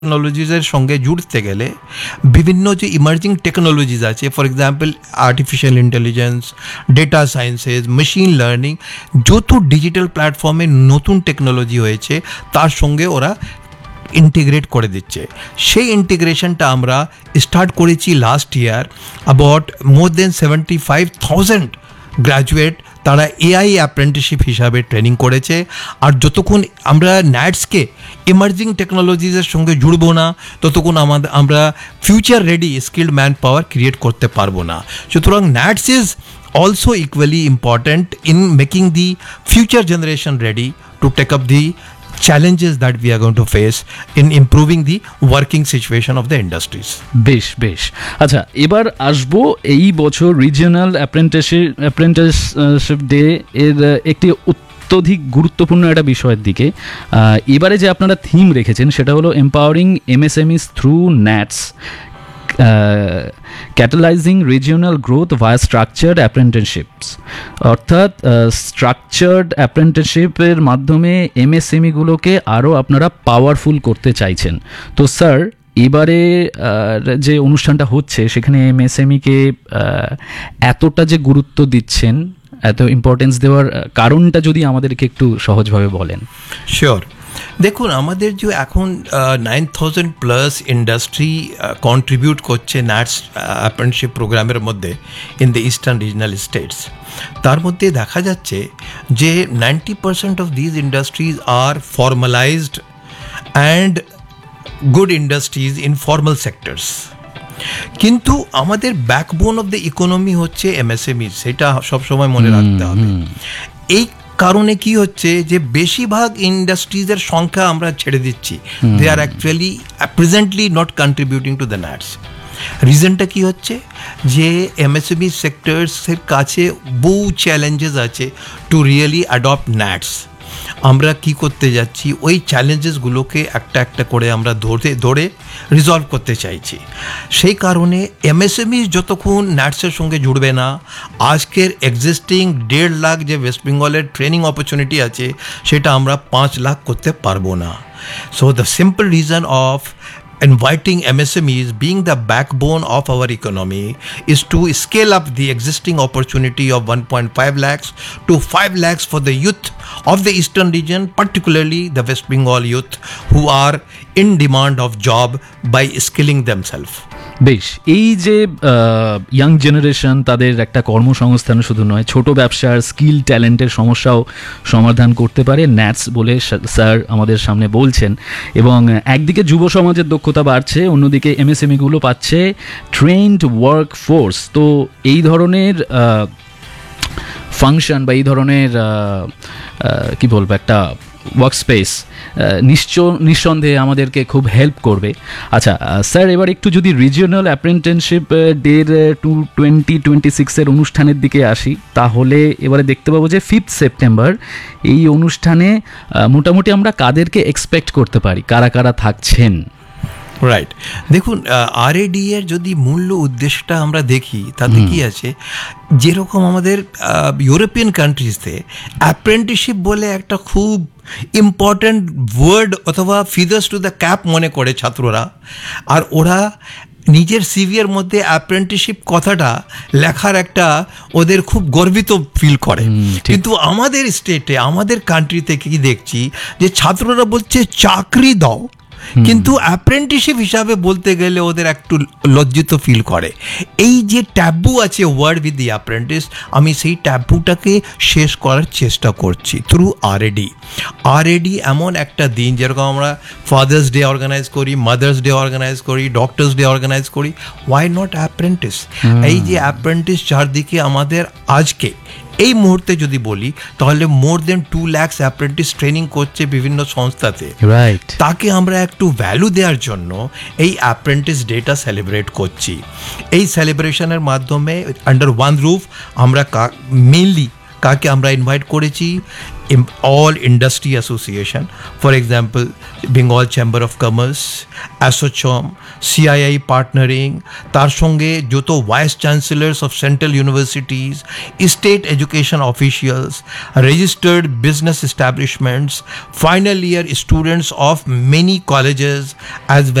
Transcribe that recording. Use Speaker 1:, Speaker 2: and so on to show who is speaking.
Speaker 1: টেকনোলজিসের সঙ্গে জুড়তে গেলে বিভিন্ন যে ইমার্জিং টেকনোলজিস আছে, for example artificial intelligence, data sciences, machine learning, যত ডিজিটাল প্ল্যাটফর্মে নতুন টেকনোলজি হয়েছে তার সঙ্গে ওরা ইন্টিগ্রেট করে দিচ্ছে। সেই ইন্টিগ্রেশনটা আমরা স্টার্ট করেছি last year. About more then 75,000 graduate তারা এআই অ্যাপ্রেন্টিসশিপ হিসাবে ট্রেনিং করেছে। আর যতক্ষণ আমরা ন্যাটসকে ইমার্জিং টেকনোলজিসের সঙ্গে জুড়বো না, ততক্ষণ আমরা future ready skilled man power create করতে পারবো না। সুতরাং NATS is also equally important in making the future generation ready to take up the challenges that we are going to face in improving the working situation of the industries.
Speaker 2: বেশ আচ্ছা, এবার আসবো এই বছর রিজিওনাল অ্যাপ্রেন্টিসশিপ ডে এর একটি অত্যধিক গুরুত্বপূর্ণ একটা বিষয়ের দিকে। এবারে যে আপনারা থিম রেখেছেন সেটা হলো empowering এমএসএমইস through NATS, ক্যাটালাইজিং regional growth ভায়া স্ট্রাকচার্ড অ্যাপ্রেন্টিসশিপস। অর্থাৎ স্ট্রাকচার্ড অ্যাপ্রেন্টিসশিপের মাধ্যমে এমএসএমইগুলোকে আরও আপনারা পাওয়ারফুল করতে চাইছেন। তো স্যার, এবারে যে অনুষ্ঠানটা হচ্ছে সেখানে এমএসএমইকে এতটা যে গুরুত্ব দিচ্ছেন, এত ইম্পর্টেন্স দেওয়ার কারণটা যদি আমাদেরকে একটু সহজভাবে বলেন।
Speaker 1: শিওর। দেখুন, আমাদের যে এখন 9,000+ ইন্ডাস্ট্রি কন্ট্রিবিউট করছে ন্যাটস অ্যাপ্রেন্টিসশিপ প্রোগ্রামের মধ্যে in the eastern regional states, তার মধ্যে দেখা যাচ্ছে যে 90% of these industries R ফর্মালাইজড and good industries in formal sectors. কিন্তু আমাদের ব্যাকবোন অফ দ্য ইকোনমি হচ্ছে এমএসএমই, সেটা সবসময় মনে রাখতে হবে। এই কারণে কি হচ্ছে যে বেশিরভাগ ইন্ডাস্ট্রিজের সংখ্যা আমরা ছেড়ে দিচ্ছি, দে আর actually presently not contributing to the NATS. রিজনটা কি হচ্ছে যে এমএসএমই সেক্টরসের কাছে বহু চ্যালেঞ্জেস আছে টু রিয়েলি অ্যাডপ্ট ন্যাটস। আমরা কি করতে যাচ্ছি, ওই চ্যালেঞ্জেসগুলোকে একটা একটা করে আমরা ধরে রিজলভ করতে চাইছি। সেই কারণে এমএসএমই যতক্ষণ ন্যাটসের সঙ্গে জুড়বে না, আজকের এক্সিস্টিং 1.5 লাখ যে ওয়েস্ট বেঙ্গলের ট্রেনিং অপরচুনিটি আছে সেটা আমরা 5 লাখ করতে পারবো না। So the simple reason of inviting MSMEs being the backbone of our economy is to scale up the existing opportunity of 1.5 lakhs to 5 lakhs for the youth of the eastern region, particularly the West Bengal youth who are in demand of job by skilling themselves.
Speaker 2: বেশ, এই যে young generation, তাদের একটা কর্মসংস্থান শুধু নয়, ছোট ব্যবসার স্কিল ট্যালেন্টের সমস্যাও সমাধান করতে পারে ন্যাটস বলে স্যার আমাদের সামনে বলছেন। এবং একদিকে যুব সমাজের দক্ষতা বাড়ছে, অন্যদিকে এমএসএমইগুলো পাচ্ছে ট্রেন্ড ওয়ার্ক ফোর্স। তো এই ধরনের ফাংশন বা এই ধরনের কি বলবো, একটা ওয়ার্ক স্পেস নিঃসন্দেহে আমাদেরকে খুব হেল্প করবে। আচ্ছা স্যার, এবার একটু যদি রিজিওনাল অ্যাপ্রেন্টিসশিপ ডের 2026 অনুষ্ঠানের দিকে আসি, তাহলে এবারে দেখতে পাবো যে 5 সেপ্টেম্বর এই অনুষ্ঠানে মোটামুটি আমরা কাদেরকে এক্সপেক্ট করতে পারি, কারা কারা থাকছেন?
Speaker 1: রাইট। দেখুন, আরএডি এর যদি মূল্য উদ্দেশ্যটা আমরা দেখি তাতে কি আছে, যেরকম আমাদের ইউরোপিয়ান কান্ট্রিজতে অ্যাপ্রেন্টিসশিপ বলে একটা খুব ইম্পর্ট্যান্ট ওয়ার্ড অথবা ফিদার্স টু দ্য ক্যাপ মনে করে ছাত্ররা, আর ওরা নিজের সিভির মধ্যে অ্যাপ্রেন্টিসশিপ কথাটা লেখার একটা ওদের খুব গর্বিত ফিল করে। কিন্তু আমাদের স্টেটে, আমাদের কান্ট্রিতে কি দেখছি যে ছাত্ররা বলছে চাকরি দাও, কিন্তু অ্যাপ্রেন্টিসশিপ হিসাবে বলতে গেলে ওদের একটু লজ্জিত ফিল করে। এই যে ট্যাবু আছে ওয়ার্ড উইথ দি অ্যাপ্রেন্টিস, আমি সেই ট্যাবুটাকে শেষ করার চেষ্টা করছি থ্রু আরএডি। আরএডি এমন একটা দিন, যেরকম আমরা ফাদার্স ডে অর্গানাইজ করি, মাদার্স ডে অর্গানাইজ করি, ডক্টরস ডে অর্গানাইজ করি, ওয়াই নট অ্যাপ্রেন্টিস? এই যে অ্যাপ্রেন্টিস চারদিকে আমাদের আজকে এই মুহূর্তে যদি বলি তাহলে মোর দেন 2 lakhs অ্যাপ্রেন্টিস ট্রেনিং করছে বিভিন্ন সংস্থাতে। রাইট। তাকে আমরা একটু ভ্যালু দেওয়ার জন্য এই অ্যাপ্রেন্টিস ডেটা সেলিব্রেট করছি। এই সেলিব্রেশনের মাধ্যমে আন্ডার ওয়ান রুফ আমরা মেইনলি কাকে আমরা ইনভাইট করেছি, all industry association, for example Bengal chamber of commerce, অ্যাসোচম, CII partnering, তার সঙ্গে যত vice chancellors of central universities, state education officials, registered business establishments, final year students of many colleges, as